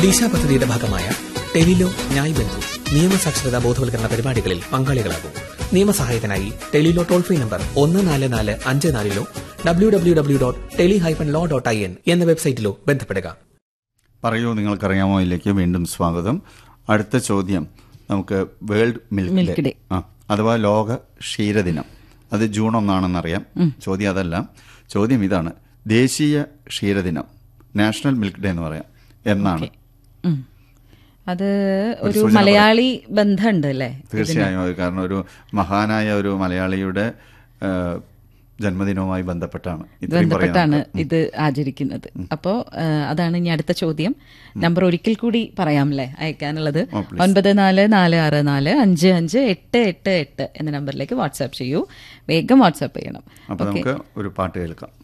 ദിശ പദ്ധതിയുടെ ഭാഗമായ ടെലിലോ ന്യായ് ബന്ധു നിയമസാക്ഷരതാ ബോധവൽക്കരണ പരിപാടികളിൽ പങ്കാളികളാകും. നിയമസഹായത്തിനായി Tele-Law toll free number 1445 www.teli-law.in എന്ന വെബ്സൈറ്റിലോ ബന്ധപ്പെടുക. പറയൂ നിങ്ങൾക്കറിയാമോ ഇതിലേക്ക് വീണ്ടും സ്വാഗതം. അടുത്ത ചോദ്യം നമുക്ക് വേൾഡ് മിൽക്ക് ഡേ അഥവാ ലോക ക്ഷീരദിനം, അത് ജൂൺ 1 ചോദ്യം അതല്ല. ചോദ്യം ഇതാണ്: ദേശീയ ക്ഷീരദിനം, നാഷണൽ മിൽക്ക് ഡേ എന്ന് പറയാം, എന്നാണ്? അത് ഒരു മലയാളി ബന്ധമുണ്ട് അല്ലേ? തീർച്ചയായും. കാരണം ഒരു മഹാനായ ഒരു മലയാളിയുടെ ജന്മദിനവുമായി ബന്ധപ്പെട്ടാണ് ഇത് ആചരിക്കുന്നത്. അപ്പോൾ അതാണ് ഇനി അടുത്ത ചോദ്യം. നമ്പർ ഒരിക്കൽ കൂടി പറയാമല്ലേ അയക്കാനുള്ളത്? 9446455888 എന്ന നമ്പറിലേക്ക് വാട്സാപ്പ് ചെയ്യൂ. വേഗം വാട്സാപ്പ് ചെയ്യണം. അപ്പോൾ നമുക്ക് ഒരു പാട്ട് കേൾക്കാം.